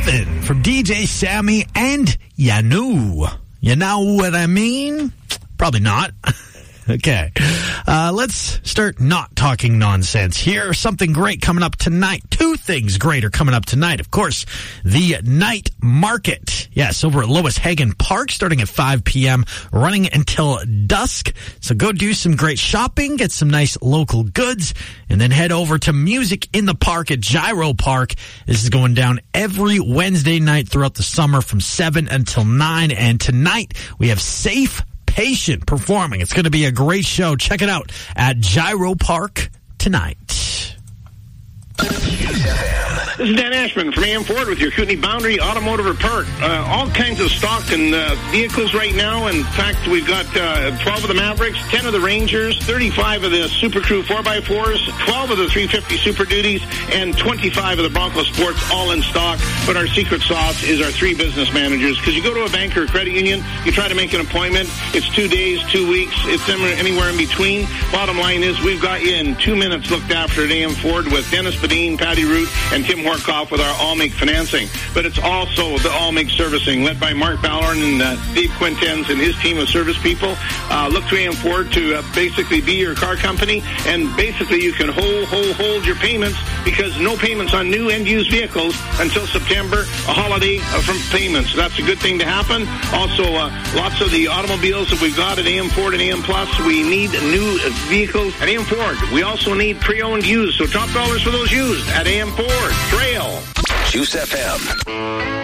Heaven from DJ Sammy and Yanu. You know what I mean? Probably not. Okay. Let's start not talking nonsense here. Something great coming up tonight. Two things great are coming up tonight. Of course, the night market. Yes, over at Lois Hagen Park, starting at 5 p.m., running until dusk. So go do some great shopping, get some nice local goods, and then head over to Music in the Park at Gyro Park. This is going down every Wednesday night throughout the summer from 7 until 9. And tonight, we have Safe Patient performing. It's going to be a great show. Check it out at Gyro Park tonight. This is Dan Ashman from AM Ford with your Kootenai Boundary Automotive Report. All kinds of stock and vehicles right now. In fact, we've got 12 of the Mavericks, 10 of the Rangers, 35 of the Super Crew 4x4s, 12 of the 350 Super Duties, and 25 of the Bronco Sports all in stock. But our secret sauce is our 3 business managers. Because you go to a bank or a credit union, you try to make an appointment. It's 2 days, 2 weeks. It's anywhere in between. Bottom line is we've got you in 2 minutes looked after at AM Ford with Dennis Badine, Patty Root, and Tim Horkoff with our All-Make financing. But it's also the All-Make servicing, led by Mark Ballorn and Dave Quintens and his team of service people. Look to AM Ford to basically be your car company, and basically you can hold your payments, because no payments on new and used vehicles until September, a holiday from payments. That's a good thing to happen. Also, lots of the automobiles that we've got at AM Ford and AM Plus, we need new vehicles at AM Ford. We also need pre-owned used, so top dollars for those used at AM Ford. Trail. Juice FM.